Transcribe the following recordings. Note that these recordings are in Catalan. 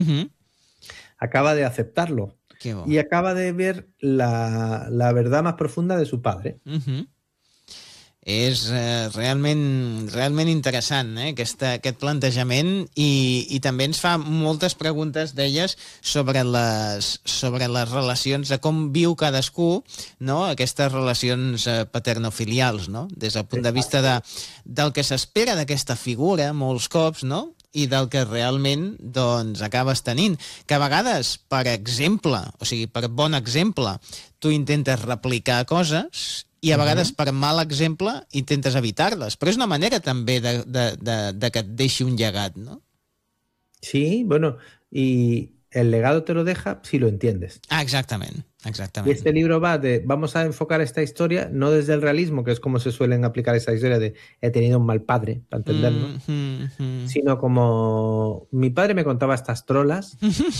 Mhm. Acaba de aceptarlo Que bo. y acaba de ver la verdad más profunda de su padre. Mhm. És realment interessant, aquest plantejament i també ens fa moltes preguntes d'elles sobre les relacions, de com viu cadascú, no? Aquestes relacions paternofilials, no? Des del punt de vista del que s'espera d'aquesta figura molts cops, no? I del que realment doncs, acabes tenint. Que a vegades, per exemple, o sigui, per bon exemple, tu intentes replicar coses i a vegades per mal exemple intentes evitar-les, però és una manera també de que et deixi un llegat, no? Sí, bueno, y el legado te lo deja si lo entiendes. Ah, exactament, Y exactament. este libro va de, vamos a enfocar esta historia no desde el realismo, que es como se suelen aplicar esa historia de he tenido un mal padre, para entendernos, sino como mi padre me contaba estas trolas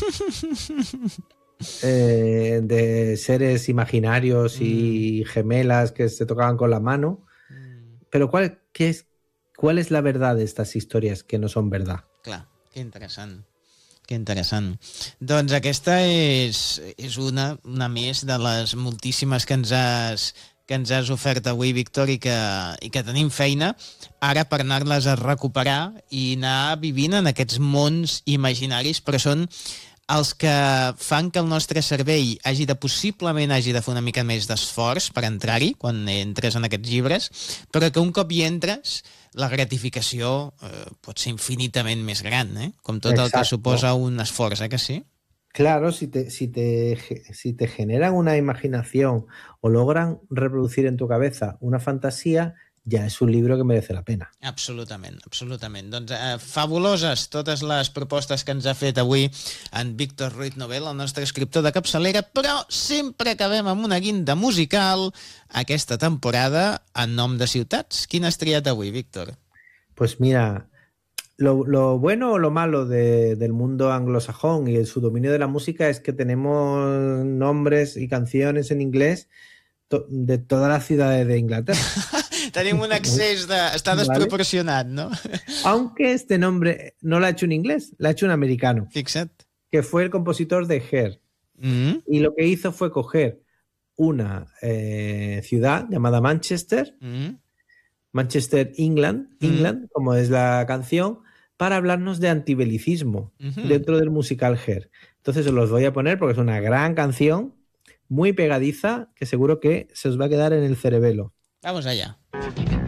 de seres imaginarios y gemelas que se tocaban con la mano. Pero ¿cuál es la verdad de estas historias que no son verdad? Clar, que interessant. Que interessant. Doncs aquesta és una més de les moltíssimes que ens has ofert avui, Víctor, i que tenim feina ara per anar-les a recuperar i anar vivint en aquests mons imaginaris, però són els que fan que el nostre cervell possiblement hagi de fer una mica més d'esforç per entrar-hi quan entres en aquests llibres, però que un cop hi entres la gratificació pot ser infinitament més gran, com tot el que suposa un esforç, que sí? Claro, si te generan una imaginación o logran reproducir en tu cabeza una fantasía, ja és un llibre que merece la pena. Absolutament, absolutament. Doncs fabuloses totes les propostes que ens ha fet avui en Víctor Ruiz Novel, el nostre escriptor de capçalera, però sempre acabem amb una guinda musical aquesta temporada en nom de ciutats. Quin has triat avui, Víctor? Pues mira, lo bueno o lo malo del mundo anglosajón y su dominio de la música es que tenemos nombres y canciones en inglés de todas las ciudades de Inglaterra. Tenim un accés està desproporcionat, ¿no? Aunque este nombre no lo ha hecho un inglés, lo ha hecho un americano. Fixa't. Que fue el compositor de Hair. Y lo que hizo fue coger una ciudad llamada Manchester, Manchester, England, como es la canción, para hablarnos de antibelicismo dentro del musical Hair. Entonces os los voy a poner porque es una gran canción, muy pegadiza, que seguro que se os va a quedar en el cerebelo. Vamos allá.